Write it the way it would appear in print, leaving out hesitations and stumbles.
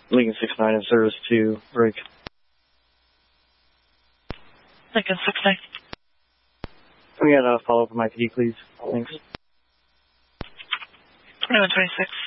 Lincoln 69 in service to break. Lincoln 69. Can we get a follow-up from IPD, please? Thanks. 2126.